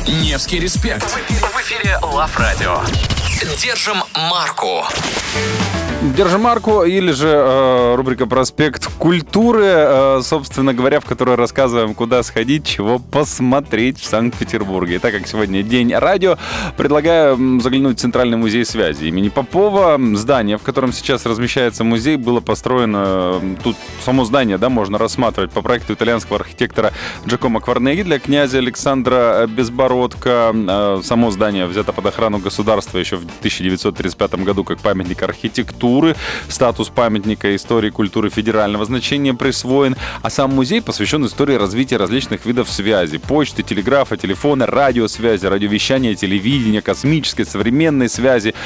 Невский респект. В эфире Лав Радио. Держим марку. Держим марку, или же рубрика «Проспект культуры», собственно говоря, в которой рассказываем, куда сходить, чего посмотреть в Санкт-Петербурге. И так как сегодня День радио, предлагаю заглянуть в Центральный музей связи имени Попова. Здание, в котором сейчас размещается музей, было построено... Тут само здание, да, можно рассматривать по проекту итальянского архитектора Джакомо Кварнеги для князя Александра Безбородко. Само здание взято под охрану государства еще в 1935 году как памятник архитектуры. Статус памятника истории и культуры федерального значения присвоен. А сам музей посвящен истории развития различных видов связи. Почты, телеграфа, телефона, радиосвязи, радиовещания, телевидения, космической, современной связи.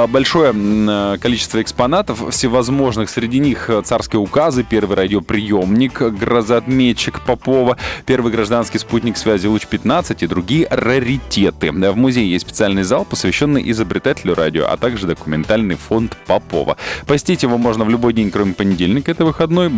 Большое количество экспонатов всевозможных. Среди них царские указы, первый радиоприемник, грозоотметчик Попова, первый гражданский спутник связи Луч-15 и другие раритеты. В музее есть специальный зал, посвященный изобретателю радио, а также документальный фонд Попова. Посетить его можно в любой день, кроме понедельника, это выходной,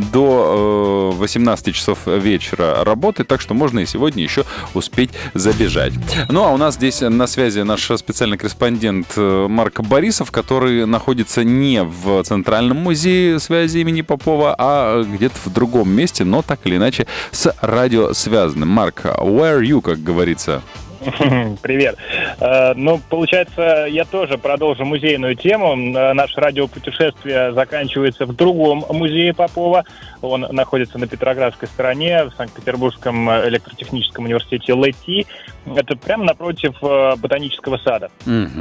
до 18 часов вечера работы, так что можно и сегодня еще успеть забежать. Ну, а у нас здесь на связи наш специальный корреспондент Марк Борисов, который находится не в Центральном музее связи имени Попова, а где-то в другом месте, но так или иначе с радио связанным. Марк, where are you, как говорится? Привет. Ну, получается, я тоже продолжу музейную тему. Наше радиопутешествие заканчивается в другом музее Попова. Он находится на Петроградской стороне, в Санкт-Петербургском электротехническом университете ЛЭТИ. Это прямо напротив ботанического сада.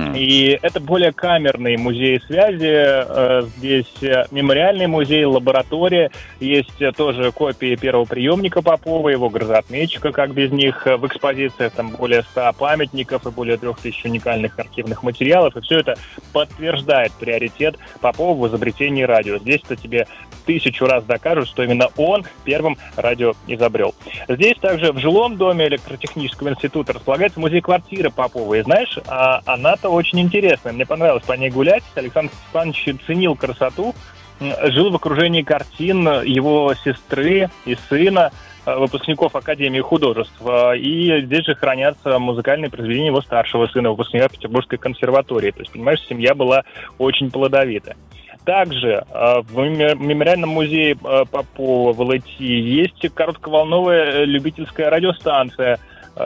И это более камерный музей связи. Здесь мемориальный музей, лаборатория. Есть тоже копии первого приемника Попова, его грозоотметчика, как без них, в экспозициях там более 100 памятников и более 3000 уникальных архивных материалов. И все это подтверждает приоритет Попова в изобретении радио. Здесь-то тебе 1000 раз докажут, что именно он первым радио изобрел. Здесь также в жилом доме электротехнического института располагается музей-квартира Попова. И знаешь, она-то очень интересная. Мне понравилось по ней гулять. Александр Степанович ценил красоту, жил в окружении картин его сестры и сына, выпускников Академии художеств. И здесь же хранятся музыкальные произведения его старшего сына, выпускника Петербургской консерватории. То есть, понимаешь, семья была очень плодовитая. Также в мемориальном музее Попова в ЛЭТИ есть коротковолновая любительская радиостанция.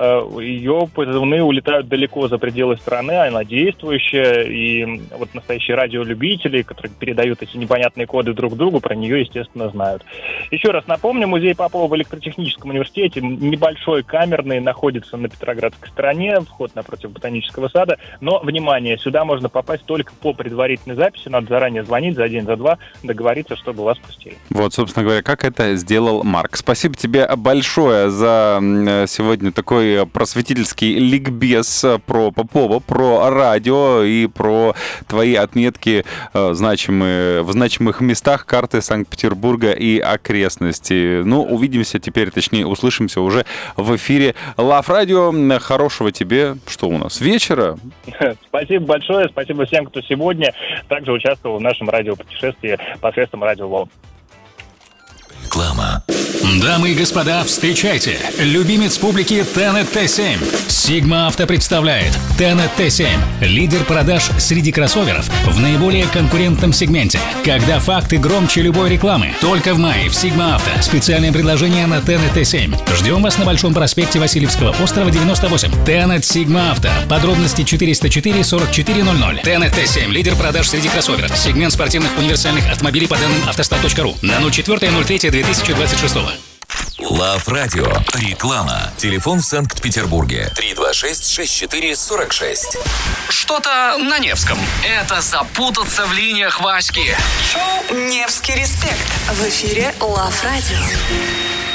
Ее позывные улетают далеко за пределы страны, она действующая, и вот настоящие радиолюбители, которые передают эти непонятные коды друг другу, про нее, естественно, знают. Еще раз напомню, музей Попова в электротехническом университете, небольшой, камерный, находится на Петроградской стороне, вход напротив ботанического сада, но, внимание, сюда можно попасть только по предварительной записи, надо заранее звонить за день, за два, договориться, чтобы вас пустили. Вот, собственно говоря, как это сделал Марк. Спасибо тебе большое за сегодня такой просветительский ликбез про Попова, про радио и про твои отметки в значимых местах карты Санкт-Петербурга и окрестностей. Ну, увидимся теперь, точнее, услышимся уже в эфире Лав Радио. Хорошего тебе, что у нас, вечера. Спасибо большое, спасибо всем, кто сегодня также участвовал в нашем радиопутешествии посредством радиоволн. Реклама. Дамы и господа, встречайте! Любимец публики Tennet T7. Sigma Auto представляет Tennet T7. Лидер продаж среди кроссоверов в наиболее конкурентном сегменте. Когда факты громче любой рекламы. Только в мае в Sigma Auto. Специальное предложение на Tennet T7. Ждем вас на Большом проспекте Васильевского острова, 98. Tennet Sigma Auto. Подробности 404 4400. Tennet T7. Лидер продаж среди кроссоверов. Сегмент спортивных универсальных автомобилей по данным автостат.ру. На 04.03.2026. Лав Радио. Реклама. Телефон в Санкт-Петербурге 326-64-46. Что-то на Невском. Это запутаться в линиях Васьки. Шоу «Невский респект» в эфире Лав Радио.